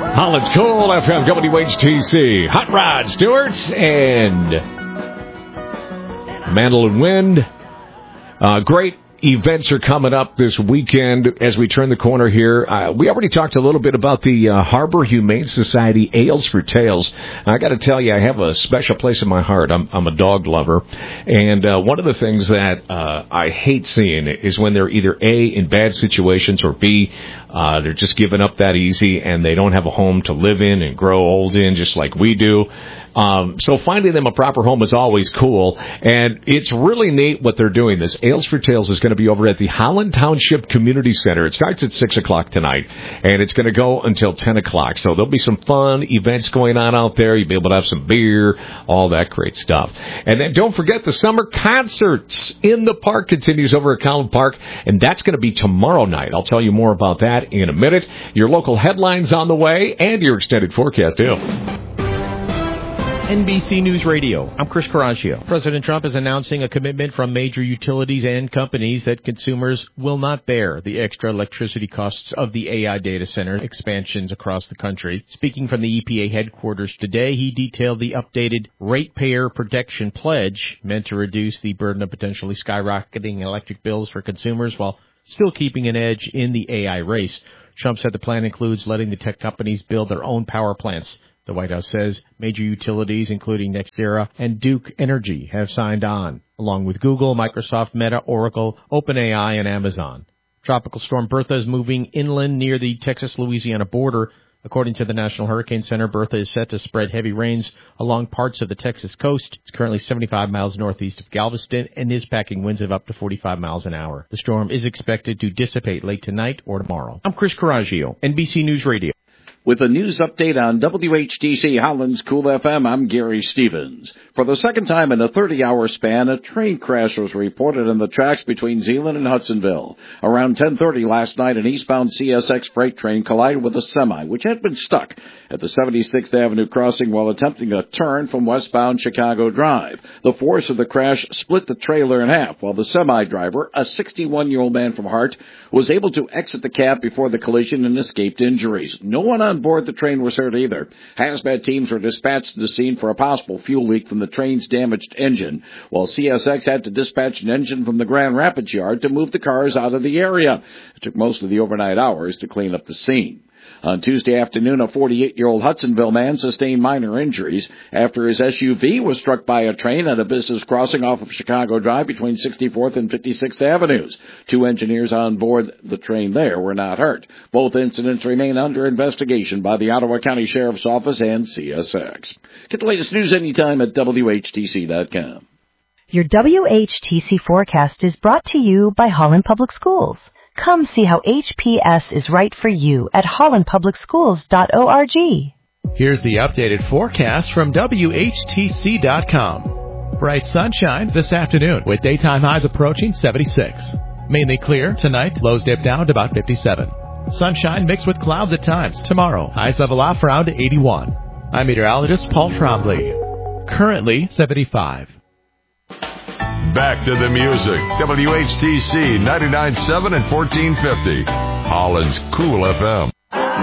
Holland's Cool FM WHTC. Hot Rod Stewart and Mandolin Wind. Great events are coming up this weekend as we turn the corner here. We already talked a little bit about the Harbor Humane Society Ales for Tales. I got to tell you, I have a special place in my heart. I'm a dog lover, and one of the things that I hate seeing is when they're either A, in bad situations, or B, they're just giving up that easy and they don't have a home to live in and grow old in just like we do. So finding them a proper home is always cool, and it's really neat what they're doing. This Ales for Tales is going to be over at the Holland Township Community Center. It starts at 6 o'clock tonight, and it's going to go until 10 o'clock. So there'll be some fun events going on out there. You'll be able to have some beer, all that great stuff. And then don't forget the summer concerts in the park continues over at Collin Park, and that's going to be tomorrow night. I'll tell you more about that in a minute. Your local headlines on the way, and your extended forecast, too. NBC News Radio. I'm Chris Coraggio. President Trump is announcing a commitment from major utilities and companies that consumers will not bear the extra electricity costs of the AI data center expansions across the country. Speaking from the EPA headquarters today, he detailed the updated ratepayer protection pledge meant to reduce the burden of potentially skyrocketing electric bills for consumers while still keeping an edge in the AI race. Trump said the plan includes letting the tech companies build their own power plants. The White House says major utilities, including NextEra and Duke Energy, have signed on, along with Google, Microsoft, Meta, Oracle, OpenAI, and Amazon. Tropical storm Bertha is moving inland near the Texas-Louisiana border. According to the National Hurricane Center, Bertha is set to spread heavy rains along parts of the Texas coast. It's currently 75 miles northeast of Galveston and is packing winds of up to 45 miles an hour. The storm is expected to dissipate late tonight or tomorrow. I'm Chris Coraggio, NBC News Radio. With a news update on WHTC Holland's Cool FM, I'm Gary Stevens. For the second time in a 30-hour span, a train crash was reported on the tracks between Zeeland and Hudsonville. Around 10:30 last night, an eastbound CSX freight train collided with a semi, which had been stuck at the 76th Avenue crossing while attempting a turn from westbound Chicago Drive. The force of the crash split the trailer in half, while the semi-driver, a 61-year-old man from Hart, was able to exit the cab before the collision and escaped injuries. No one on board the train was hurt either. Hazmat teams were dispatched to the scene for a possible fuel leak from the train's damaged engine, while CSX had to dispatch an engine from the Grand Rapids yard to move the cars out of the area. It took most of the overnight hours to clean up the scene. On Tuesday afternoon, a 48-year-old Hudsonville man sustained minor injuries after his SUV was struck by a train at a business crossing off of Chicago Drive between 64th and 56th Avenues. 2 engineers on board the train there were not hurt. Both incidents remain under investigation by the Ottawa County Sheriff's Office and CSX. Get the latest news anytime at WHTC.com. Your WHTC forecast is brought to you by Holland Public Schools. Come see how HPS is right for you at hollandpublicschools.org. Here's the updated forecast from WHTC.com. Bright sunshine this afternoon with daytime highs approaching 76. Mainly clear tonight, lows dip down to about 57. Sunshine mixed with clouds at times. Tomorrow, highs level off around 81. I'm meteorologist Paul Trombley. Currently 75. Back to the music. WHTC 99.7 and 1450. Holland's Cool FM.